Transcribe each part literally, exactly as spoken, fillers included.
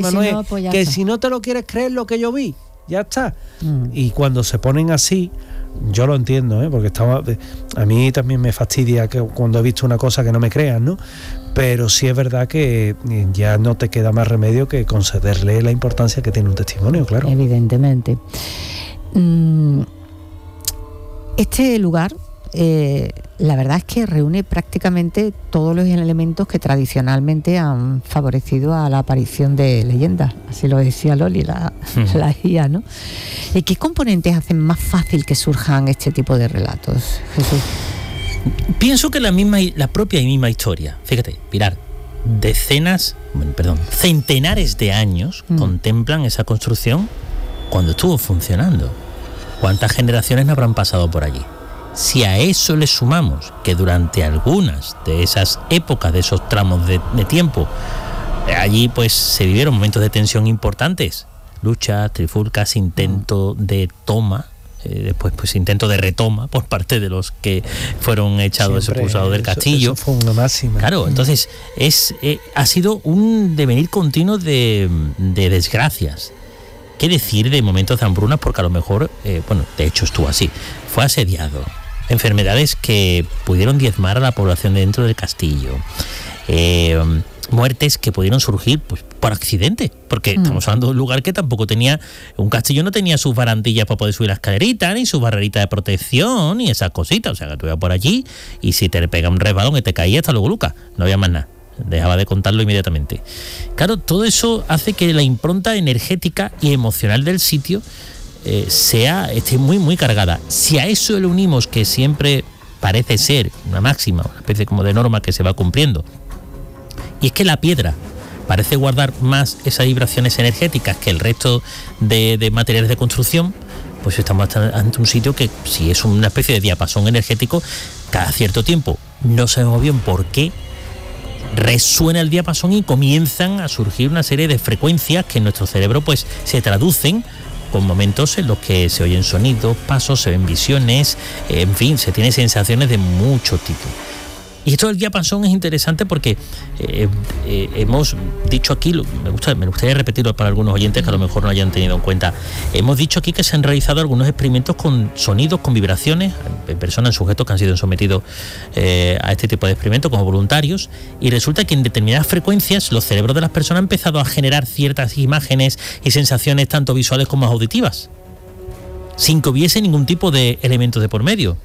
problema si no, no, es pues ya que está. si no te lo quieres creer lo que yo vi, ya está. Mm. Y cuando se ponen así, yo lo entiendo, ¿eh? Porque estaba, a mí también me fastidia que cuando he visto una cosa que no me crean, ¿no? Pero sí es verdad que ya no te queda más remedio que concederle la importancia que tiene un testimonio, claro. Evidentemente. Mm, este lugar, eh, la verdad es que reúne prácticamente todos los elementos que tradicionalmente han favorecido a la aparición de leyendas, así lo decía Loli, la, mm. la guía, ¿no? ¿Y qué componentes hacen más fácil que surjan este tipo de relatos, Jesús? Pienso que la misma, la propia y misma historia, fíjate, Pilar, decenas, bueno, perdón, centenares de años mm. contemplan esa construcción cuando estuvo funcionando. ¿Cuántas generaciones no habrán pasado por allí? Si a eso le sumamos que durante algunas de esas épocas, de esos tramos de, de tiempo, allí pues se vivieron momentos de tensión importantes, luchas, trifulcas, intento de toma, eh, después pues intento de retoma por parte de los que fueron echados, Siempre, expulsados del castillo. Eso, eso fue una máxima. Claro, entonces es eh, ha sido un devenir continuo de, de desgracias. ¿Qué decir de momentos de hambrunas? Porque a lo mejor, eh, bueno, de hecho estuvo así, fue asediado. Enfermedades que pudieron diezmar a la población dentro del castillo. Eh, muertes que pudieron surgir pues, por accidente, porque mm. estamos hablando de un lugar que tampoco tenía, un castillo no tenía sus barandillas para poder subir la escalerita, ni sus barreritas de protección, ni esas cositas. O sea, que tú ibas por allí y si te pega un resbalón y te caía, hasta luego, Lucas, no había más nada. Dejaba de contarlo inmediatamente. Claro, todo eso hace que la impronta energética y emocional del sitio eh, sea esté muy, muy cargada. Si a eso le unimos que siempre parece ser una máxima, una especie como de norma que se va cumpliendo, y es que la piedra parece guardar más esas vibraciones energéticas que el resto de, de materiales de construcción, pues estamos ante un sitio que si es una especie de diapasón energético, cada cierto tiempo no sabemos bien por qué resuena el diapasón y comienzan a surgir una serie de frecuencias que en nuestro cerebro pues se traducen con momentos en los que se oyen sonidos, pasos, se ven visiones, en fin, se tienen sensaciones de mucho tipo. Y esto del diapasón es interesante porque eh, eh, hemos dicho aquí, me, gusta, me gustaría repetirlo para algunos oyentes que a lo mejor no hayan tenido en cuenta, hemos dicho aquí que se han realizado algunos experimentos con sonidos, con vibraciones, en personas, en sujetos que han sido sometidos eh, a este tipo de experimentos como voluntarios, y resulta que en determinadas frecuencias los cerebros de las personas han empezado a generar ciertas imágenes y sensaciones tanto visuales como auditivas, sin que hubiese ningún tipo de elementos de por medio.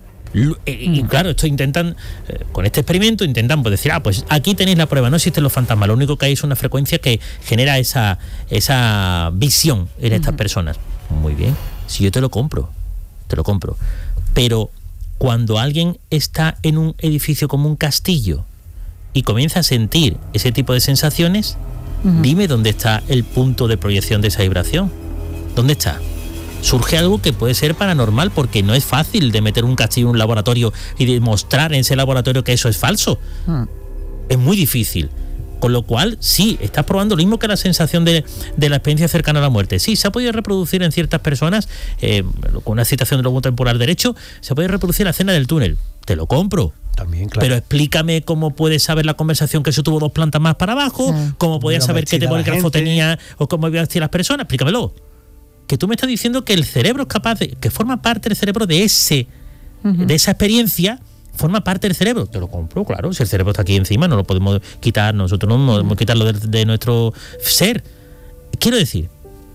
Y claro, esto intentan, eh, con este experimento, intentan pues, decir, ah, pues aquí tenéis la prueba, no existen los fantasmas, lo único que hay es una frecuencia que genera esa, esa visión en estas uh-huh. personas. Muy bien, si yo te lo compro, te lo compro. Pero cuando alguien está en un edificio como un castillo y comienza a sentir ese tipo de sensaciones, uh-huh. dime dónde está el punto de proyección de esa vibración. ¿Dónde está? Surge algo que puede ser paranormal porque no es fácil de meter un castillo en un laboratorio y demostrar en ese laboratorio que eso es falso. Hmm. Es muy difícil. Con lo cual, sí, estás probando lo mismo que la sensación de, de la experiencia cercana a la muerte. Sí, se ha podido reproducir en ciertas personas, eh, con una citación del lobo temporal derecho, se puede reproducir la escena del túnel. Te lo compro. También, claro. Pero explícame cómo puedes saber la conversación que se tuvo dos plantas más para abajo, hmm. cómo podías no saber qué bolígrafo tenía o cómo iban a vestir las personas. Explícamelo. Que tú me estás diciendo que el cerebro es capaz de, que forma parte del cerebro de ese, uh-huh. de esa experiencia, forma parte del cerebro. Te lo compro, claro, si el cerebro está aquí encima, no lo podemos quitar, nosotros no podemos uh-huh. quitarlo de, de nuestro ser. Quiero decir,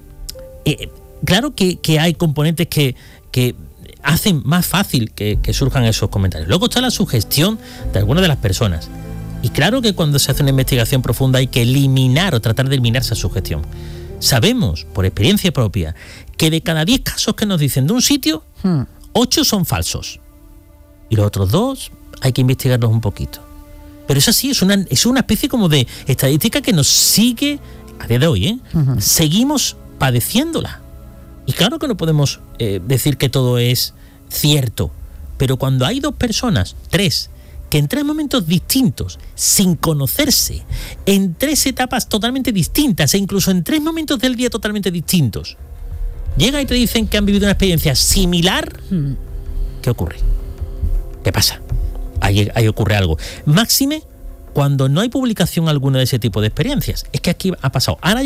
eh, claro que, que hay componentes que, que hacen más fácil que, que surjan esos comentarios. Luego está la sugestión de algunas de las personas. Y claro que cuando se hace una investigación profunda hay que eliminar o tratar de eliminar esa sugestión. Sabemos, por experiencia propia, que de cada diez casos que nos dicen de un sitio, hmm. ocho son falsos. Y los otros dos hay que investigarlos un poquito. Pero es así, es una, es una especie como de estadística que nos sigue, a día de hoy, ¿eh? Uh-huh. Seguimos padeciéndola. Y claro que no podemos eh, decir que todo es cierto. Pero cuando hay dos personas, tres, que en tres momentos distintos, sin conocerse, en tres etapas totalmente distintas e incluso en tres momentos del día totalmente distintos, llega y te dicen que han vivido una experiencia similar, ¿qué ocurre? ¿Qué pasa? Ahí, ahí ocurre algo. Máxime cuando no hay publicación alguna de ese tipo de experiencias. Es que aquí ha pasado. Ahora